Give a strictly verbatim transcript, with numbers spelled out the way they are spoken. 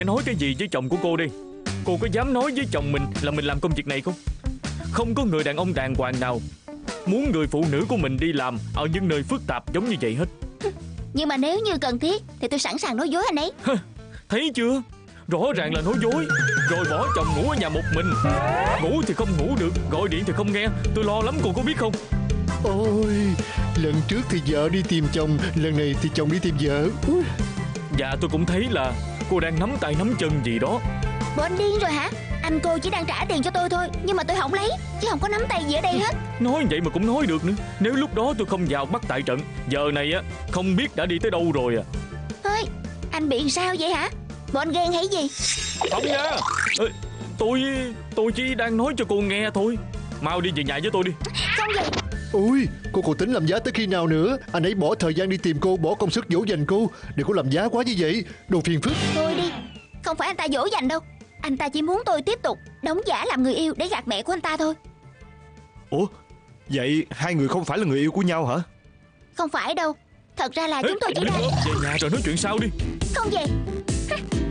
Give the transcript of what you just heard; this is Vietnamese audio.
Nói cái gì với chồng của cô đi? Cô có dám nói với chồng mình là mình làm công việc này không? Không có người đàn ông đàng hoàng nào muốn người phụ nữ của mình đi làm ở những nơi phức tạp giống như vậy hết. Nhưng mà nếu như cần thiết thì tôi sẵn sàng nói dối anh ấy. Thấy chưa? Rõ ràng là nói dối. Rồi bỏ chồng ngủ ở nhà một mình. Ngủ thì không ngủ được, gọi điện thì không nghe. Tôi lo lắm, cô có biết không? Ôi, lần trước thì vợ đi tìm chồng, lần này thì chồng đi tìm vợ. Ui. Dạ tôi cũng thấy là cô đang nắm tay nắm chân gì đó. Bộ anh điên rồi hả? Anh cô chỉ đang trả tiền cho tôi thôi, nhưng mà tôi không lấy, chứ không có nắm tay gì ở đây hết. Nói vậy mà cũng nói được nữa. Nếu lúc đó tôi không vào bắt tại trận, giờ này á không biết đã đi tới đâu rồi à. Ơi, anh bị sao vậy hả? Bộ anh ghen hay gì? Không nha. Ê, Tôi tôi chỉ đang nói cho cô nghe thôi. Mau đi về nhà với tôi đi. Không vậy. Ôi, cô còn tính làm giá tới khi nào nữa? Anh ấy bỏ thời gian đi tìm cô, bỏ công sức dỗ dành cô. Đừng có làm giá quá như vậy, đồ phiền phức. Thôi đi. Không phải anh ta dỗ dành đâu. Anh ta chỉ muốn tôi tiếp tục đóng giả làm người yêu để gạt mẹ của anh ta thôi. Ủa, vậy hai người không phải là người yêu của nhau hả? Không phải đâu. Thật ra là Ê, chúng tôi chỉ đang... Về nhà rồi nói chuyện sau đi. Không về.